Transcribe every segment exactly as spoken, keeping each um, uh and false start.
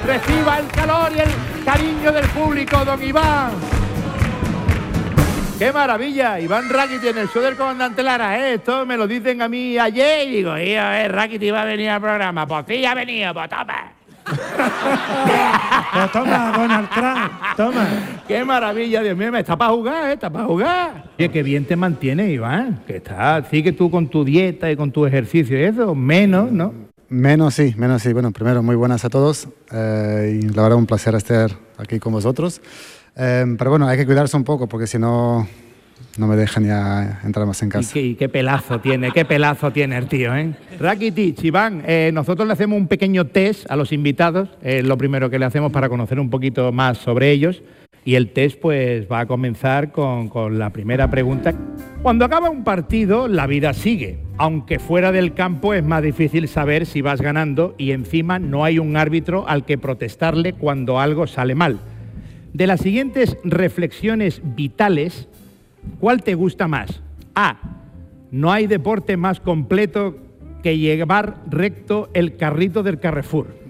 Reciba el calor y el cariño del público, don Iván. ¡Qué maravilla! Iván Rakiti en el show del comandante Lara, ¿eh? Esto me lo dicen a mí ayer y digo, eh, Rakiti va a venir al programa. Pues sí, ya ha venido, pues toma. Pues toma, Donald Trump, toma. ¡Qué maravilla, Dios mío! Está para jugar, ¿eh? Está para jugar. Oye, qué bien te mantiene, Iván. Que está, sigue tú con tu dieta y con tu ejercicio y eso, menos, ¿no? Menos sí, menos sí. Bueno, primero, muy buenas a todos. Eh, y la verdad, un placer estar aquí con vosotros. Eh, pero bueno, hay que cuidarse un poco porque si no, no me dejan ya entrar más en casa. Y qué, y qué pelazo tiene, qué pelazo tiene el tío, ¿eh? Rakitic, Iván, eh, nosotros le hacemos un pequeño test a los invitados, es eh, lo primero que le hacemos para conocer un poquito más sobre ellos. Y el test pues va a comenzar con, con la primera pregunta. Cuando acaba un partido, la vida sigue. Aunque fuera del campo es más difícil saber si vas ganando y encima no hay un árbitro al que protestarle cuando algo sale mal. De las siguientes reflexiones vitales, ¿cuál te gusta más? A. No hay deporte más completo que llevar recto el carrito del Carrefour.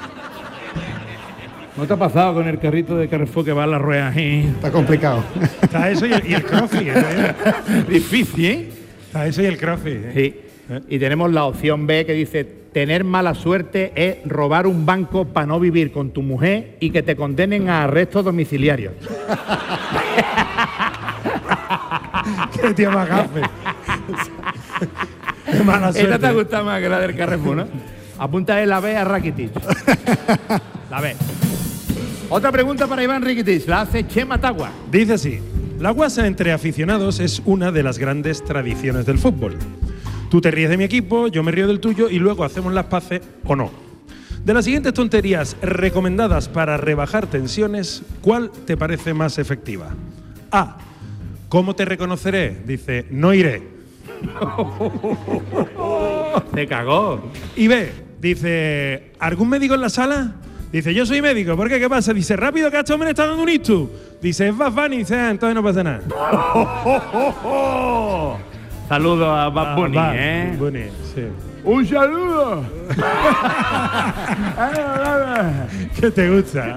¿No te ha pasado con el carrito de Carrefour que va a la rueda? Está complicado. Está eso y el, y el crossfit. ¿eh? Difícil, ¿eh? Está eso y el crossfit. ¿eh? Sí. ¿Eh? Y tenemos la opción B que dice, tener mala suerte es robar un banco para no vivir con tu mujer y que te condenen a arresto domiciliario. Qué tío más gafe. Qué mala suerte. Esta te gusta más que la del Carrefour, ¿no? Apúntale la B a Rakitic. La B. Otra pregunta para Iván Rakitic, la hace Chema Tagua. Dice así, la guasa entre aficionados es una de las grandes tradiciones del fútbol. Tú te ríes de mi equipo, yo me río del tuyo y luego hacemos las paces o no. De las siguientes tonterías recomendadas para rebajar tensiones, ¿cuál te parece más efectiva? A. ¿Cómo te reconoceré? Dice, no iré. Se cagó. Y B. Dice, ¿algún médico en la sala? Dice, yo soy médico. ¿Por qué? ¿Qué pasa? Dice, rápido que a este hombre está dando un ictus. Dice, es Bad Bunny. Dice, ah, entonces no pasa nada. Saludos a Bad Bunny, ah, ¿eh? Bad Bunny, sí. ¡Un saludo! ¿Qué te gusta?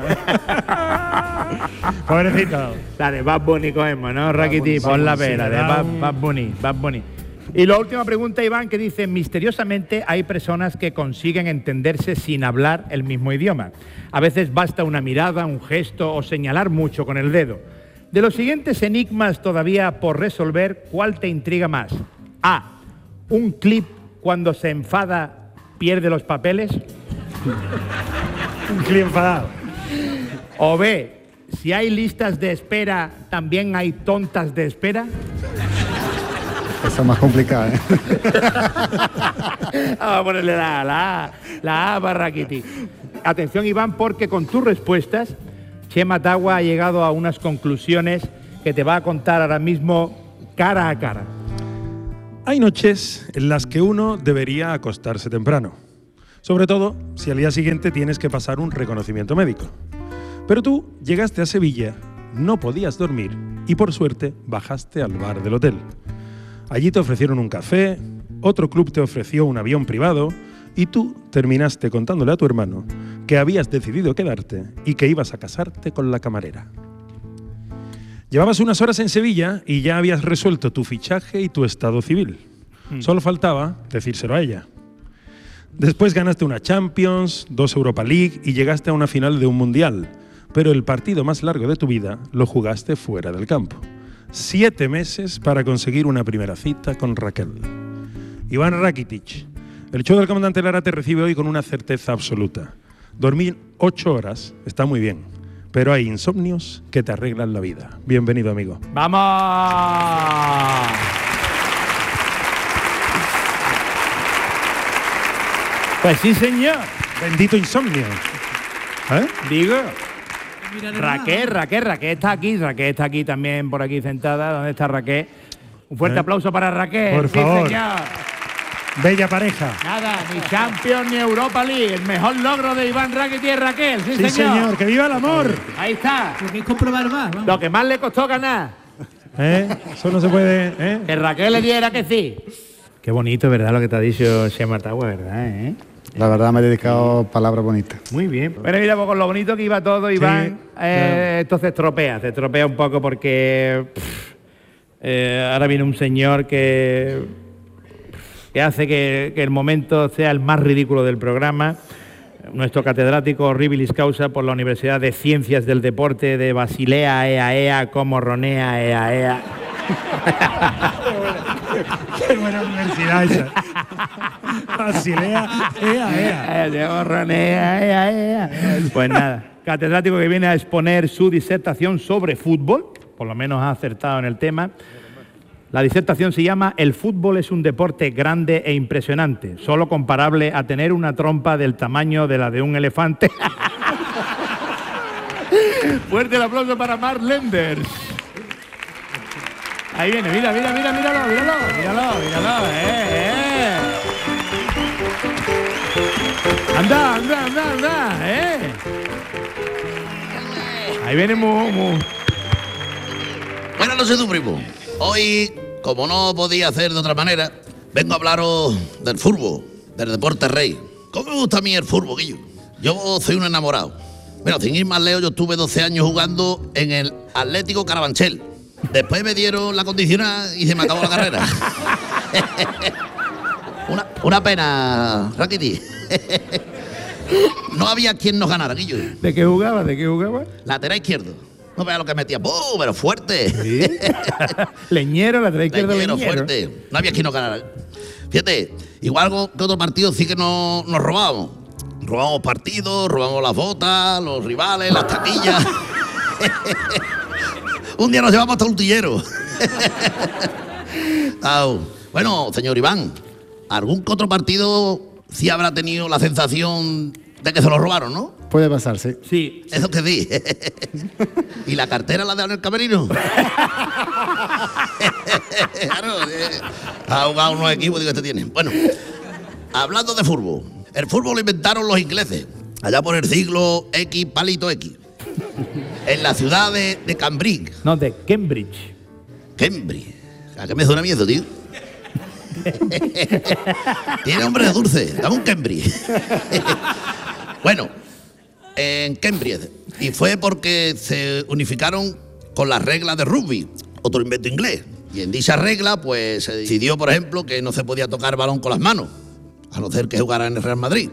Pobrecito. La de Bad Bunny cogemos, ¿no? Rakitic, pon la pera, de Bad, Bad Bunny, Bad Bunny. Y la última pregunta, Iván, que dice, misteriosamente hay personas que consiguen entenderse sin hablar el mismo idioma. A veces basta una mirada, un gesto o señalar mucho con el dedo. De los siguientes enigmas todavía por resolver, ¿cuál te intriga más? A. Un clip cuando se enfada pierde los papeles. Un clip enfadado. O B. Si hay listas de espera, ¿también hay tontas de espera? Esa es más complicada, ¿eh? Vamos a ponerle la, la A, la A para Rakitic. Atención, Iván, porque con tus respuestas, Chema Tagua ha llegado a unas conclusiones que te va a contar ahora mismo cara a cara. Hay noches en las que uno debería acostarse temprano, sobre todo si al día siguiente tienes que pasar un reconocimiento médico. Pero tú llegaste a Sevilla, no podías dormir y por suerte bajaste al bar del hotel. Allí te ofrecieron un café, otro club te ofreció un avión privado y tú terminaste contándole a tu hermano que habías decidido quedarte y que ibas a casarte con la camarera. Llevabas unas horas en Sevilla y ya habías resuelto tu fichaje y tu estado civil. Mm. Solo faltaba decírselo a ella. Después ganaste una Champions, dos Europa League y llegaste a una final de un Mundial. Pero el partido más largo de tu vida lo jugaste fuera del campo. Siete meses para conseguir una primera cita con Raquel. Iván Rakitic, el show del comandante Lara te recibe hoy con una certeza absoluta. Dormir ocho horas está muy bien, pero hay insomnios que te arreglan la vida. Bienvenido, amigo. ¡Vamos! Pues sí, señor. Bendito insomnio. ¿Eh? Digo. Raquel, Raquel, Raquel está aquí, Raquel está aquí también por aquí sentada. ¿Dónde está Raquel? Un fuerte ¿Eh? aplauso para Raquel. Por sí, favor. Señor. Bella pareja. Nada, ni Champions ni Europa League. El mejor logro de Iván Rakitic y Raquel. Sí, sí señor. señor. ¡Que viva el amor! Ahí está. Lo que es comprobar más. Vamos. Lo que más le costó ganar. ¿Eh? Eso no se puede. ¿eh? Que Raquel le diera que sí. Qué bonito, ¿verdad? Lo que te ha dicho Chema Tagua, ¿verdad? ¿Eh? La verdad me he dedicado palabras bonitas. Muy bien. Bueno, mira, pues con lo bonito que iba todo, Iván, sí, eh, claro. Esto se estropea, se estropea un poco porque pff, eh, ahora viene un señor que, que hace que, que el momento sea el más ridículo del programa. Nuestro catedrático Horribilis Causa por la Universidad de Ciencias del Deporte de Basilea, ea, ea, como ronea, ea, ea. Qué buena universidad esa. Basilea, ea, ea. Pues nada, catedrático que viene a exponer su disertación sobre fútbol, por lo menos ha acertado en el tema. La disertación se llama El fútbol es un deporte grande e impresionante, solo comparable a tener una trompa del tamaño de la de un elefante. Fuerte el aplauso para Mark Lenders. Ahí viene, mira, mira, mira, míralo, míralo, míralo, míralo, eh, eh. Anda, anda, anda, anda, eh. Ahí viene muy, muy. Buenas noches, tu primo. Hoy, como no podía hacer de otra manera, vengo a hablaros del fútbol, del deporte rey. ¿Cómo me gusta a mí el fútbol, Guillo? Yo soy un enamorado. Bueno, sin ir más lejos, yo estuve doce años jugando en el Atlético Carabanchel. Después me dieron la condicional y se me acabó la carrera. una, una pena, Rackety. No había quien nos ganara, Guillo. ¿De qué jugaba? ¿De qué jugaba? Lateral izquierdo. No veas lo que metía. ¡Bum! Pero fuerte. ¿Sí? Leñero, lateral izquierdo, leñero. Leñero, fuerte. No había quien nos ganara. Fíjate, igual que otro partido sí que nos, nos robábamos. Robamos partidos, robamos las botas, los rivales, las taquillas. Un día nos llevamos hasta un tillero. Bueno, señor Iván, ¿algún que otro partido sí habrá tenido la sensación de que se lo robaron, no? Puede pasar, sí. Sí. Eso que sí. ¿Y la cartera la dejaron en el camerino? Claro, eh, ha jugado unos equipos, digo, este tiene. Bueno, hablando de fútbol, el fútbol lo inventaron los ingleses, allá por el siglo X, palito X, en la ciudad de, de Cambridge. No, de Cambridge. Cambridge. ¿A qué me suena miedo, tío? Tiene nombre de dulce, dame un Cambridge. Bueno, en Cambridge. Y fue porque se unificaron con las reglas de rugby, otro invento inglés. Y en dicha regla, pues se decidió, por ejemplo, que no se podía tocar balón con las manos, a no ser que jugara en el Real Madrid.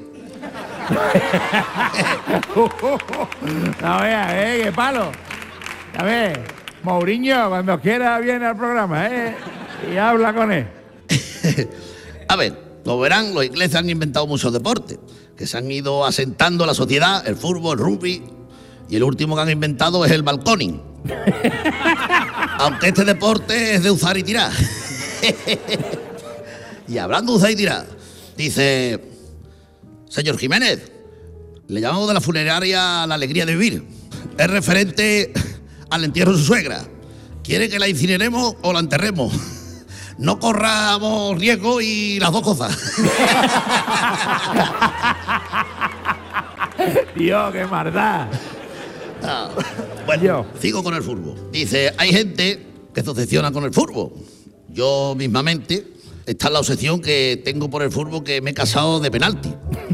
No veas, eh, qué palo. A ver, Mourinho, cuando quiera viene al programa, eh, y habla con él. A ver, como verán, los ingleses han inventado muchos deportes que se han ido asentando en la sociedad, el fútbol, el rugby, y el último que han inventado es el balconing. Aunque este deporte es de usar y tirar. Y hablando de usar y tirar, dice, señor Jiménez, le llamamos de la funeraria La Alegría de Vivir. Es referente al entierro de su suegra. ¿Quiere que la incineremos o la enterremos? No corramos riesgo y las dos cosas. Dios, qué maldad. Ah, bueno, Yo. sigo con el fútbol. Dice, hay gente que se obsesiona con el fútbol. Yo mismamente, está en la obsesión que tengo por el fútbol, que me he casado de penalti.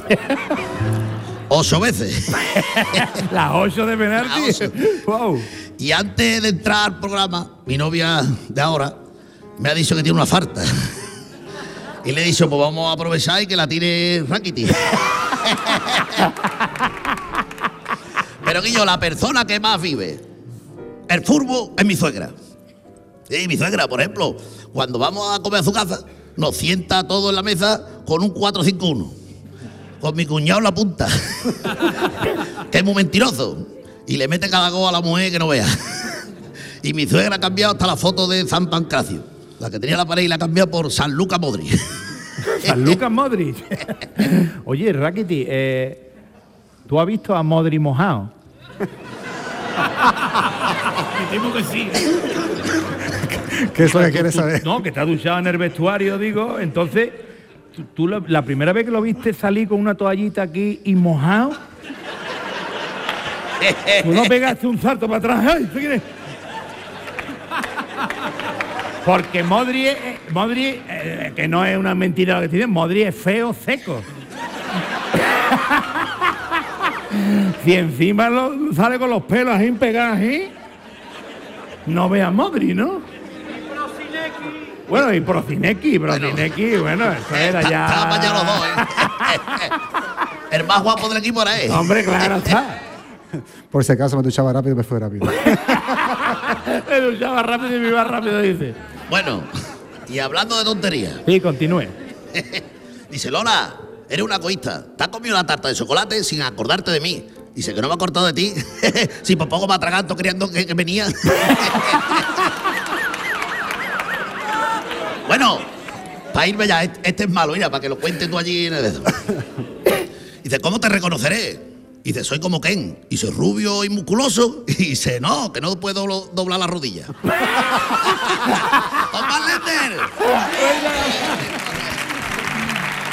Ocho veces. ¿Las ocho de penalti? Ocho. Wow. Y antes de entrar al programa, mi novia de ahora me ha dicho que tiene una farta. Y le he dicho, pues vamos a aprovechar y que la tire Rackety. Pero Guillo, la persona que más vive el fútbol es mi suegra. Y mi suegra, por ejemplo, cuando vamos a comer a su casa, nos sienta todo en la mesa con un cuatro cinco uno. Con mi cuñado en la punta. Que es muy mentiroso. Y le mete cada gol a la mujer que no vea. Y mi suegra ha cambiado hasta la foto de San Pancracio. La que tenía la pared y la ha cambiado por San Lucas Modric. San Lucas Modric. Oye, Rackety, eh, ¿tú has visto a Modric mojado? Me temo que sí. ¿Qué es lo que quieres saber? No, que está duchado en el vestuario, digo. Entonces, ¿tú, tú la, la primera vez que lo viste salir con una toallita aquí y mojado? ¿Tú no pegaste un salto para atrás? ¡Ay, ¿tú quieres? Porque Modric, Modric eh, que no es una mentira lo que tiene, Modric es feo, seco. Si encima lo, sale con los pelos así pegados así, no veas Modri, ¿no? Bueno, y Procineki, Procineki, bueno, bueno, eso era ya... Estaban para allá los dos, ¿eh? El más guapo del equipo era él. Hombre, claro está. Por si acaso me duchaba rápido y me fue rápido. Me duchaba rápido y me iba rápido, dice. Bueno, y hablando de tonterías. Sí, continúe. Dice, Lola, eres una egoísta. Te has comido la tarta de chocolate sin acordarte de mí. Dice que no me ha cortado de ti. Si por poco me atraganto creyendo que, que venía. Bueno, para irme ya, este es malo, mira, para que lo cuentes tú allí en el dedo. Dice, ¿cómo te reconoceré? Dice, soy como Ken. Y soy rubio y musculoso. Y dice, no, que no puedo doblo- doblar la rodilla. ¡Tomás Lender!